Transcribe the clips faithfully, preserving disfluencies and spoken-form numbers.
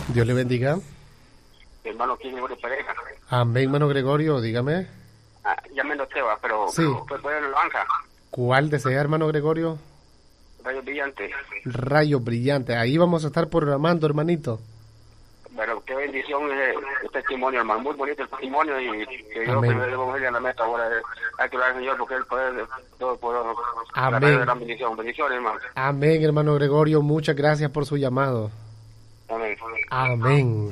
Dios le bendiga. Hermano, ¿quién es pareja? Amén, hermano Gregorio, dígame. Ah, ya me lo va, pero sí. Pues puede lo banca. ¿Cuál desea, hermano Gregorio? Rayo brillante. Rayo brillante. Ahí vamos a estar programando, hermanito. Bueno, qué bendición es el testimonio, hermano. Muy bonito el testimonio y que yo que le debo a la meta ahora. Hay que orar al Señor porque Él puede todo poder. Amén. La bendición. Bendiciones, hermano. Amén, hermano Gregorio. Muchas gracias por su llamado. Amén. Amén.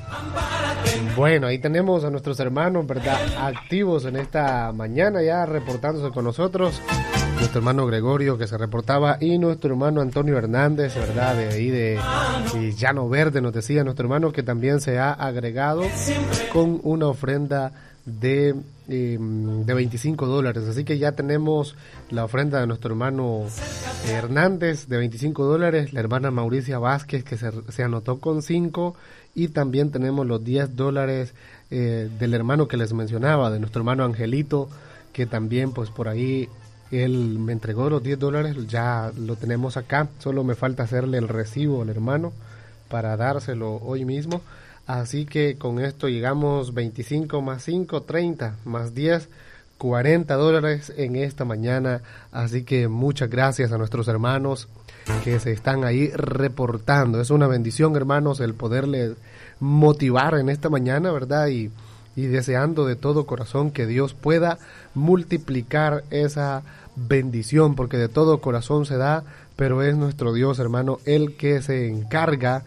Bueno, ahí tenemos a nuestros hermanos, ¿verdad? Activos en esta mañana ya reportándose con nosotros. Nuestro hermano Gregorio que se reportaba y nuestro hermano Antonio Hernández, ¿verdad? De ahí de, de Llano Verde nos decía nuestro hermano que también se ha agregado con una ofrenda de, eh, de veinticinco dólares. Así que ya tenemos la ofrenda de nuestro hermano Hernández de veinticinco dólares, la hermana Mauricia Vázquez que se, se anotó con cinco y también tenemos los diez dólares eh, del hermano que les mencionaba, de nuestro hermano Angelito, que también pues por ahí él me entregó los diez dólares, ya lo tenemos acá, solo me falta hacerle el recibo al hermano para dárselo hoy mismo. Así que con esto llegamos veinticinco más cinco, treinta, más diez, cuarenta dólares en esta mañana. Así que muchas gracias a nuestros hermanos que se están ahí reportando. Es una bendición, hermanos, el poderles motivar en esta mañana, ¿verdad? Y, y deseando de todo corazón que Dios pueda multiplicar esa bendición, porque de todo corazón se da, pero es nuestro Dios, hermano, el que se encarga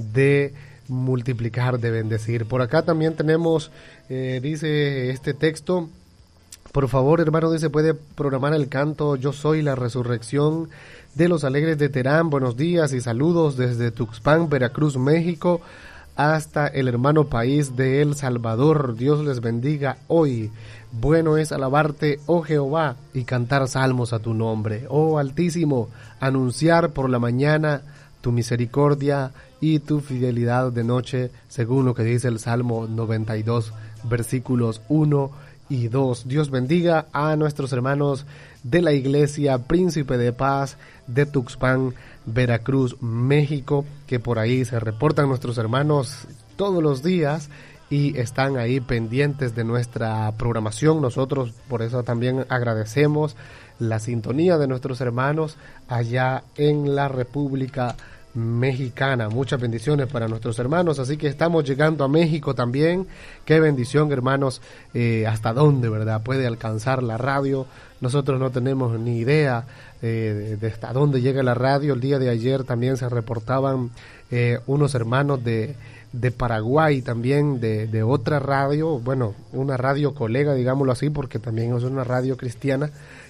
de multiplicar, de bendecir. Por acá también tenemos, eh, dice este texto, por favor, hermano, dice, puede programar el canto Yo soy la resurrección de los alegres de Terán. Buenos días y saludos desde Tuxpan, Veracruz, México, hasta el hermano país de El Salvador. Dios les bendiga hoy. Bueno es alabarte, oh Jehová, y cantar salmos a tu nombre, oh Altísimo, anunciar por la mañana tu misericordia y tu fidelidad de noche, según lo que dice el Salmo noventa y dos, versículos uno y dos. Dios bendiga a nuestros hermanos de la Iglesia Príncipe de Paz de Tuxpan, Veracruz, México, que por ahí se reportan nuestros hermanos todos los días y están ahí pendientes de nuestra programación. Nosotros por eso también agradecemos la sintonía de nuestros hermanos allá en la República Mexicana. Muchas bendiciones para nuestros hermanos, así que estamos llegando a México también. Qué bendición, hermanos, eh, hasta dónde, ¿verdad?, puede alcanzar la radio. Nosotros no tenemos ni idea eh, de, de hasta dónde llega la radio. El día de ayer también se reportaban eh, unos hermanos de, de Paraguay, también de, de otra radio, bueno, una radio colega, digámoslo así, porque también es una radio cristiana,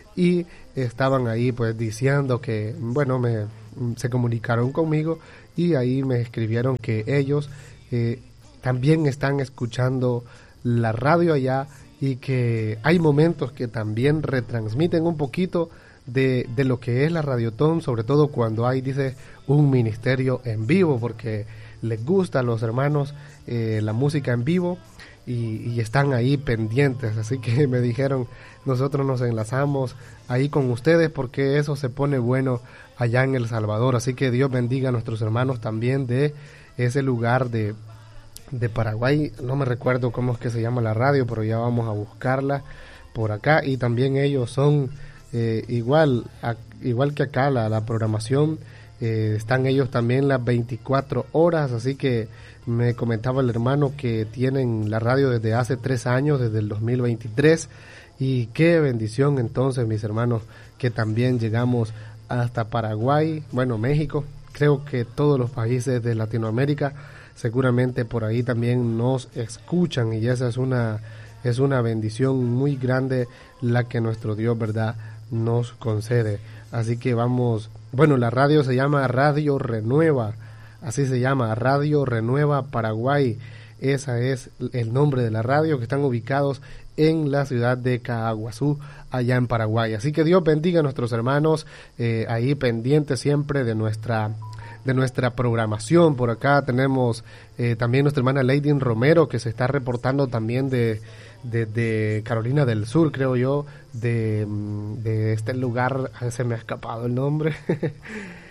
y estaban ahí pues diciendo que, bueno, me se comunicaron conmigo y ahí me escribieron que ellos eh, también están escuchando la radio allá y que hay momentos que también retransmiten un poquito de, de lo que es la Radiotón, sobre todo cuando hay, dice, un ministerio en vivo, porque les gusta a los hermanos eh, la música en vivo y, y están ahí pendientes. Así que me dijeron, nosotros nos enlazamos ahí con ustedes porque eso se pone bueno allá en El Salvador. Así que Dios bendiga a nuestros hermanos también de ese lugar de, de Paraguay. No me recuerdo cómo es que se llama la radio, pero ya vamos a buscarla por acá. Y también ellos son eh, igual a, igual que acá la, la programación. Eh, están ellos también las veinticuatro horas, así que me comentaba el hermano que tienen la radio desde hace tres años, desde el dos mil veintitrés, y qué bendición entonces, mis hermanos, que también llegamos hasta Paraguay, bueno, México, creo que todos los países de Latinoamérica seguramente por ahí también nos escuchan, y esa es una, es una bendición muy grande la que nuestro Dios, ¿verdad?, nos concede. Así que vamos, bueno, la radio se llama Radio Renueva, así se llama, Radio Renueva Paraguay. Ese es el nombre de la radio, que están ubicados en la ciudad de Caaguazú, allá en Paraguay. Así que Dios bendiga a nuestros hermanos eh, ahí pendientes siempre de nuestra de nuestra programación. Por acá tenemos eh, también nuestra hermana Lady Romero, que se está reportando también de, de, de Carolina del Sur, creo yo, de, de este lugar, se me ha escapado el nombre,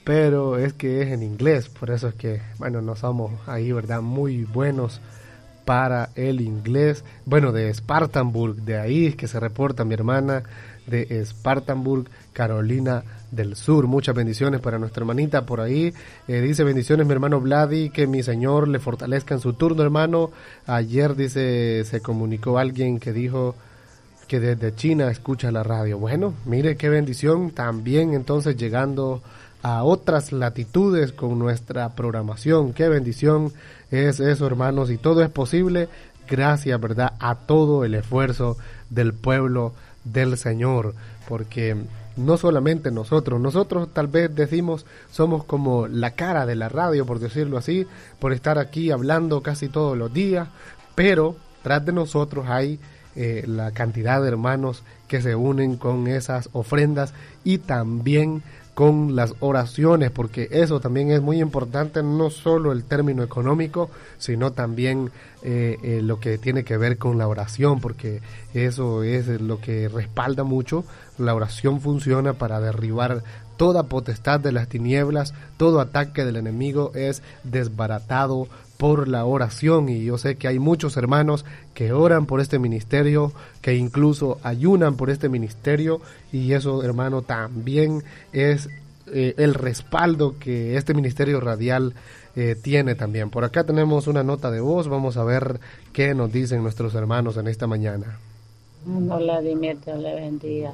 pero es que es en inglés, por eso es que, bueno, no somos ahí, ¿verdad?, muy buenos para el inglés. Bueno, de Spartanburg, de ahí es que se reporta mi hermana de Spartanburg, Carolina del Sur. Muchas bendiciones para nuestra hermanita por ahí. Eh, dice, bendiciones mi hermano Vladi, que mi Señor le fortalezca en su turno, hermano. Ayer, dice, se comunicó alguien que dijo que desde China escucha la radio. Bueno, mire qué bendición, también entonces llegando a otras latitudes con nuestra programación. Qué bendición es eso, hermanos, y todo es posible gracias, ¿verdad?, a todo el esfuerzo del pueblo del Señor, porque no solamente nosotros, nosotros tal vez decimos somos como la cara de la radio, por decirlo así, por estar aquí hablando casi todos los días, pero tras de nosotros hay eh, la cantidad de hermanos que se unen con esas ofrendas y también con las oraciones, porque eso también es muy importante, no solo el término económico, sino también eh, eh, lo que tiene que ver con la oración, porque eso es lo que respalda mucho. La oración funciona para derribar toda potestad de las tinieblas, todo ataque del enemigo es desbaratado por la oración, y yo sé que hay muchos hermanos que oran por este ministerio, que incluso ayunan por este ministerio, y eso, hermano, también es eh, el respaldo que este ministerio radial eh, tiene también. Por acá tenemos una nota de voz, vamos a ver qué nos dicen nuestros hermanos en esta mañana. Hola, Dimir, Dios le bendiga.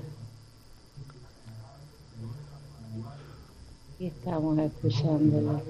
Aquí estamos escuchándolo.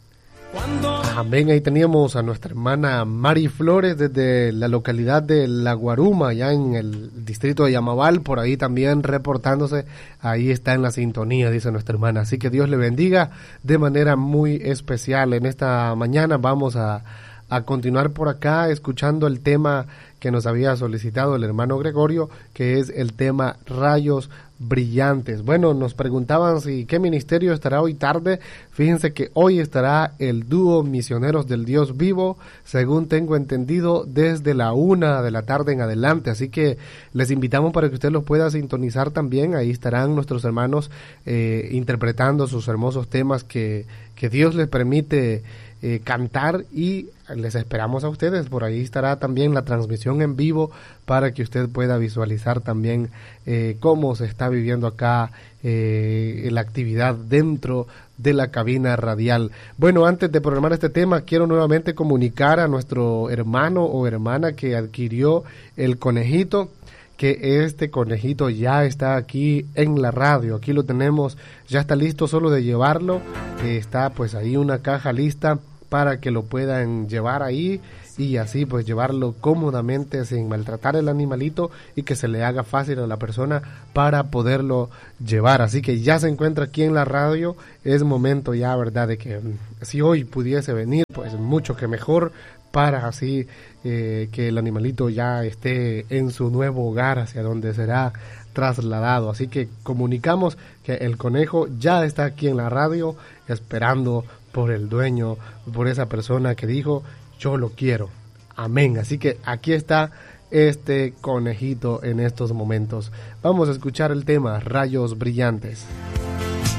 Amén, ahí teníamos a nuestra hermana Mari Flores desde la localidad de La Guaruma, allá en el distrito de Yamabal, por ahí también reportándose, ahí está en la sintonía, dice nuestra hermana, así que Dios le bendiga de manera muy especial. En esta mañana vamos a, a continuar por acá escuchando el tema que nos había solicitado el hermano Gregorio, que es el tema rayos brillantes. Bueno, nos preguntaban si qué ministerio estará hoy tarde. Fíjense que hoy estará el dúo Misioneros del Dios Vivo, según tengo entendido, desde la una de la tarde en adelante, así que les invitamos para que usted los pueda sintonizar también. Ahí estarán nuestros hermanos eh, interpretando sus hermosos temas que, que Dios les permite eh, cantar, y les esperamos a ustedes. Por ahí estará también la transmisión en vivo para que usted pueda visualizar también eh, cómo se está viviendo acá eh, la actividad dentro de la cabina radial. Bueno, antes de programar este tema, quiero nuevamente comunicar a nuestro hermano o hermana que adquirió el conejito, que este conejito ya está aquí en la radio. Aquí lo tenemos, ya está listo solo de llevarlo. Eh, está pues ahí una caja lista para que lo puedan llevar ahí y así pues llevarlo cómodamente sin maltratar el animalito y que se le haga fácil a la persona para poderlo llevar. Así que ya se encuentra aquí en la radio. Es momento ya, ¿verdad?, de que si hoy pudiese venir, pues mucho que mejor, para así eh, que el animalito ya esté en su nuevo hogar hacia donde será trasladado. Así que comunicamos que el conejo ya está aquí en la radio esperando por el dueño, por esa persona que dijo yo lo quiero. Amén. Así que aquí está este conejito en estos momentos. Vamos a escuchar el tema Rayos Brillantes.